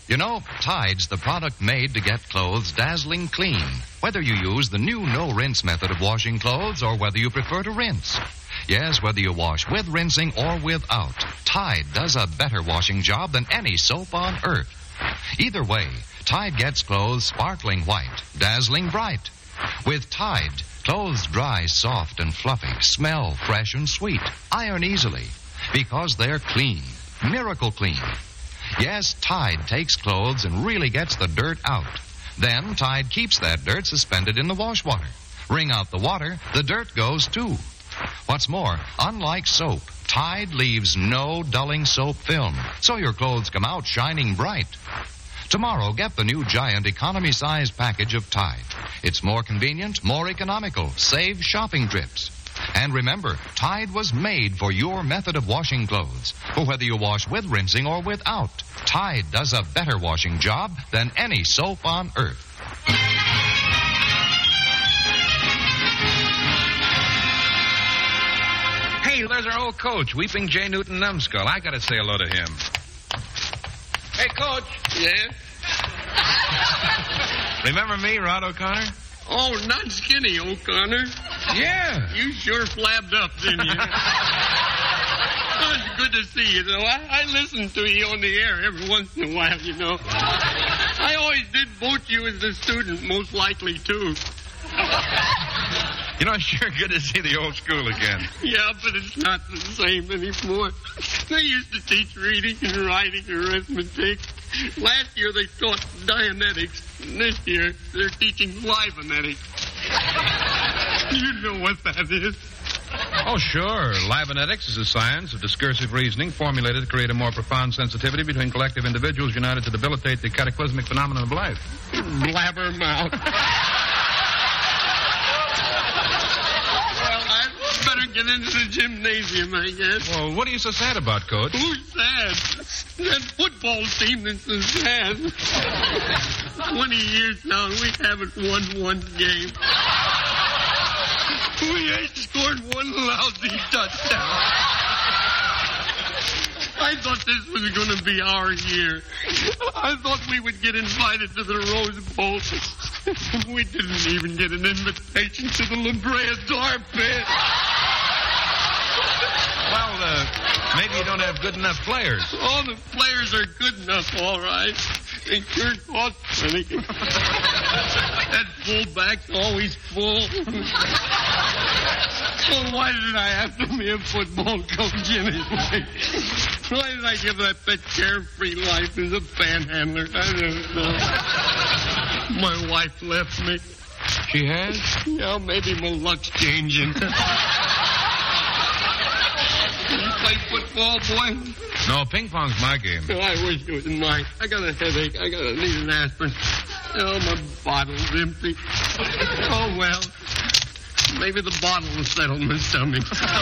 You know, Tide's the product made to get clothes dazzling clean, whether you use the new no-rinse method of washing clothes or whether you prefer to rinse. Yes, whether you wash with rinsing or without, Tide does a better washing job than any soap on earth. Either way, Tide gets clothes sparkling white, dazzling bright. With Tide, clothes dry soft and fluffy, smell fresh and sweet, iron easily, because they're clean, miracle clean. Yes, Tide takes clothes and really gets the dirt out. Then Tide keeps that dirt suspended in the wash water. Wring out the water, the dirt goes too. What's more, unlike soap, Tide leaves no dulling soap film, so your clothes come out shining bright. Tomorrow, get the new giant economy-sized package of Tide. It's more convenient, more economical, saves shopping trips. And remember, Tide was made for your method of washing clothes. For whether you wash with rinsing or without, Tide does a better washing job than any soap on earth. Hey, there's our old coach, Weeping J. Newton Numbskull. I gotta say hello to him. Hey, Coach. Yeah? Remember me, Rod O'Connor? Oh, not skinny, O'Connor. Yeah. You sure flabbed up, didn't you? It's good to see you, though. I listen to you on the air every once in a while, you know. I always did vote you as a student, most likely, too. You know, it's sure good to see the old school again. Yeah, but it's not the same anymore. They used to teach reading and writing and arithmetic. Last year they taught Dianetics. And this year they're teaching Livenetics. You know what that is. Oh, sure. Livenetics is a science of discursive reasoning formulated to create a more profound sensitivity between collective individuals united to debilitate the cataclysmic phenomenon of life. Blabbermouth. Better get into the gymnasium, I guess. Well, what are you so sad about, Coach? Who's sad? That football team that's so sad. 20 years now, we haven't won one game. We ain't scored one lousy touchdown. I thought this was going to be our year. I thought we would get invited to the Rose Bowl. We didn't even get an invitation to the La Brea Tar Pit. Well, maybe you don't have good enough players. Oh, the players are good enough, all right. They sure cost plenty. That fullback's always full. So why did I have to be a football coach anyway? Why did I give that carefree life as a panhandler? I don't know. My wife left me. She has? Yeah, maybe my luck's changing. You play football, boy? No, ping pong's my game. Oh, I wish it was mine. I got a headache. I need an aspirin. Oh, my bottle's empty. Oh, well. Maybe the bottle will settle my stomach.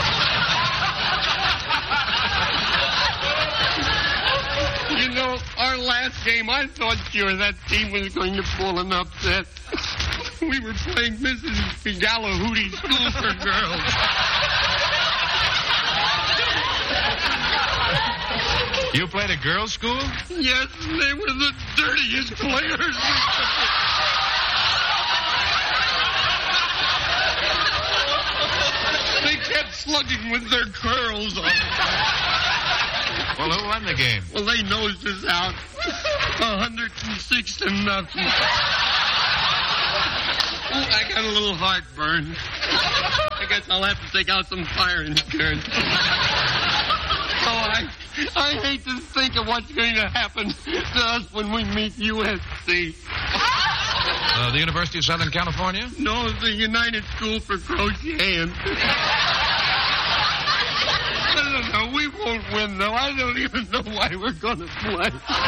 You know, our last game, I thought sure that team was going to pull an upset. We were playing Mrs. Gallahoody's School for Girls. You played a girls' school? Yes, they were the dirtiest players. They kept slugging with their curls on. Well, who won the game? Well, they nosed us out. 106-0. Oh, I got a little heartburn. I guess I'll have to take out some fire insurance. Oh, I hate to think of what's going to happen to us when we meet USC. The University of Southern California? No, the United School for Crocheting. I don't know. We won't win, though. I don't even know why we're going to play.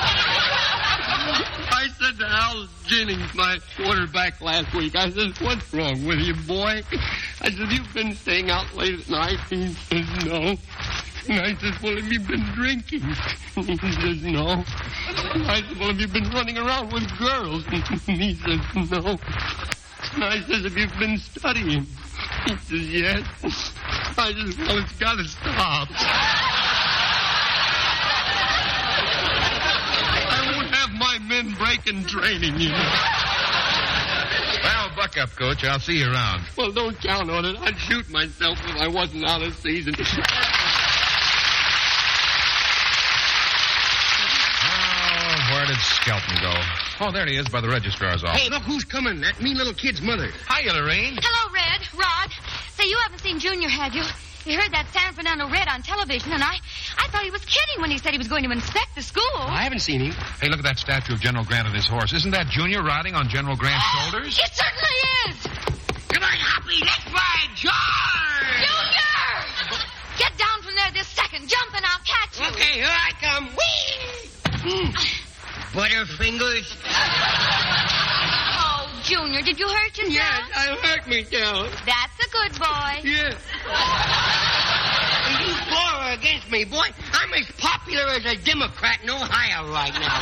I said to Al Jennings, my quarterback, last week, I said, what's wrong with you, boy? I said, you've been staying out late at night? He says, no. And I said, well, have you been drinking? He says, no. I said, well, have you been running around with girls? And he says, no. And I said, have you been studying? He says, yes. I said, well, it's got to stop. I won't have my breaking training, you know. Well, buck up, Coach. I'll see you around. Well, don't count on it. I'd shoot myself if I wasn't out of season. Where did Skelton go? Oh, there he is by the registrar's office. Hey, look who's coming. That mean little kid's mother. Hiya, Lorraine. Hello, Red. Rod. Say, you haven't seen Junior, have you? You heard that San Fernando Red on television, and I thought he was kidding when he said he was going to inspect the school. I haven't seen him. Hey, look at that statue of General Grant and his horse. Isn't that Junior riding on General Grant's shoulders? It certainly is. Come on, Hoppy. Let's ride. Charge! Junior! Get down from there this second. Jump and I'll catch you. Okay, here I come. Whee! Butterfingers. Oh, Junior, did you hurt yourself? Yes, I hurt myself. That's a good boy. Yes. You four are against me, boy. I'm as popular as a Democrat in Ohio right now.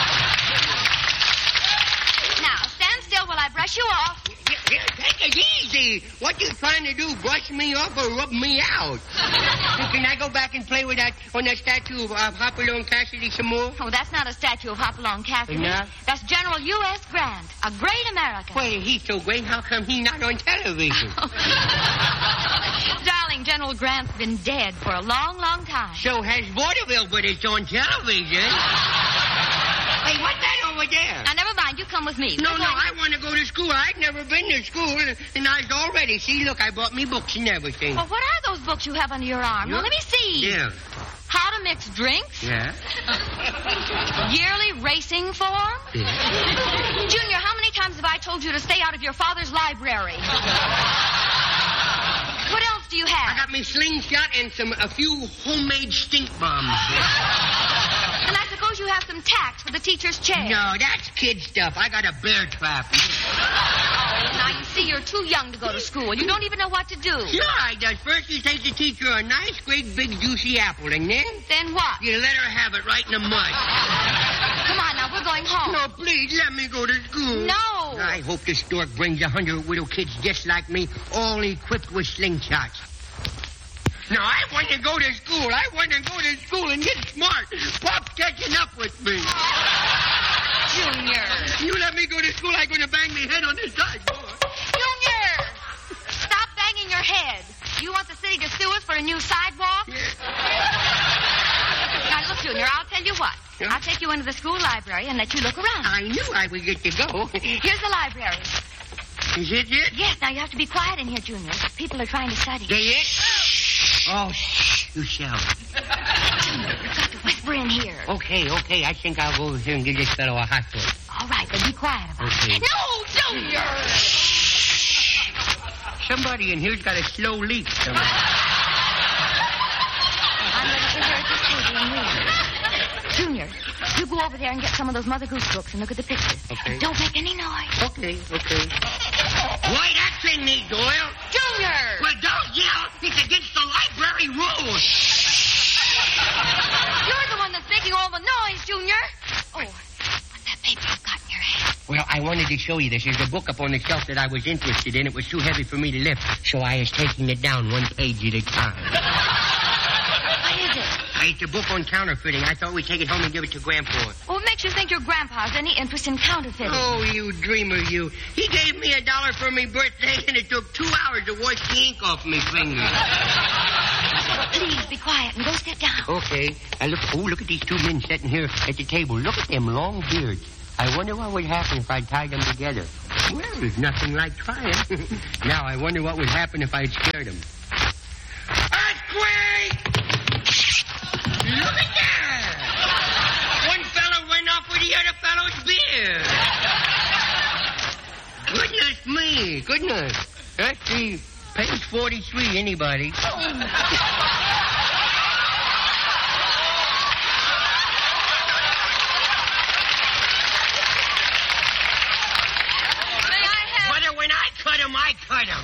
Now, stand still while I brush you off. Here, take it easy. What you trying to do, brush me off or rub me out? Can I go back and play with that statue of Hopalong Cassidy some more? Oh, that's not a statue of Hopalong Cassidy. No? That's General U.S. Grant, a great American. Well, he's so great, how come he's not on television? Darling, General Grant's been dead for a long, long time. So has vaudeville, but it's on television. Hey, what's that over there? Now, never mind. You come with me. No, I want to go to school. I've never been to school, and I was all ready. See, look, I brought me books and everything. Well, what are those books you have under your arm? Yeah. Well, let me see. Yeah. How to mix drinks? Yeah. Yearly racing form? Yeah. Junior, how many times have I told you to stay out of your father's library? What else do you I have? got me slingshot and a few homemade stink bombs. And I suppose you have some tacks for the teacher's chair. No, that's kid stuff. I got a bear trap. Now, you see, you're too young to go to school. You don't even know what to do. Sure I does. First you take the teacher a nice, great, big, juicy apple, and then Then what? you let her have it right in the mud. Come on, now, we're going home. No, please, let me go to school. No. I hope this stork brings 100 widow kids just like me, all equipped with slingshots. No, I want to go to school. I want to go to school and get smart. Pop's catching up with me. Junior. You let me go to school, I'm going to bang my head on the sideboard. Junior! Stop banging your head. You want the city to sue us for a new sidewalk? Now, look, Junior, I'll tell you what. Yeah? I'll take you into the school library and let you look around. I knew I would get to go. Here's the library. Is it it? Yes, now you have to be quiet in here, Junior. People are trying to study. They it? Oh, shh. You shall. You've got to whisper in here. Okay. I think I'll go over here and give this fellow a hot foot. All right, then be quiet about Okay. it. No, Junior! Somebody in here's got a slow leak. I'm ready for her at the table and read. Junior, you go over there and get some of those Mother Goose books and look at the pictures. Okay. And don't make any noise. Okay. Why, that's in me, Doyle. Junior! Well, don't yell. It's against the library rules. You're the one that's making all the noise, Junior. Oh, what's that paper you've got in your hand? Well, I wanted to show you this. There's a book up on the shelf that I was interested in. It was too heavy for me to lift, so I was taking it down one page at a time. What is it? It's a book on counterfeiting. I thought we'd take it home and give it to Grandpa. What makes you think your grandpa has any interest in counterfeiting? Oh, you dreamer, you. He gave me $1 for my birthday, and it took 2 hours to wash the ink off my fingers. Please be quiet and go sit down. Okay. Look at these two men sitting here at the table. Look at them long beards. I wonder what would happen if I tied them together. Well, there's nothing like trying. Now, I wonder what would happen if I scared them. Earthquake! Look at that! One fellow went off with the other fellow's beard. Goodness me. Goodness. Let's see. Page 43, anybody? I cut him.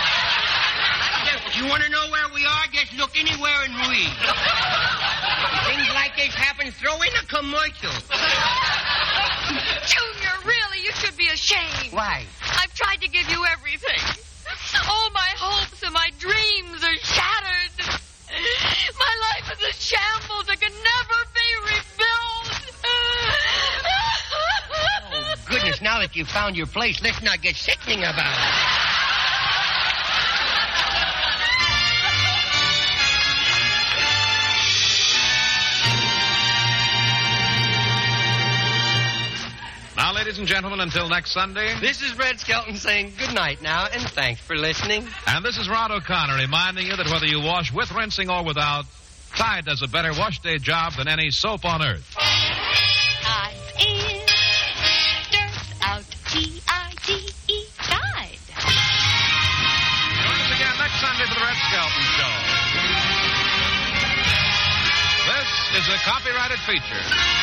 You want to know where we are? Just look anywhere and read. Things like this happen. Throw in a commercial. Junior, really, you should be ashamed. Why? I've tried to give you everything. All my hopes and my dreams are shattered. My life is a shambles that can never be rebuilt. now that you've found your place, let's not get sickening about it. Now, ladies and gentlemen, until next Sunday. This is Red Skelton saying good night now, and thanks for listening. And this is Rod O'Connor reminding you that whether you wash with rinsing or without, Tide does a better wash day job than any soap on earth. Tide's in, dirt out, T-I-D-E, Tide. Join us again next Sunday for the Red Skelton Show. This is a copyrighted feature.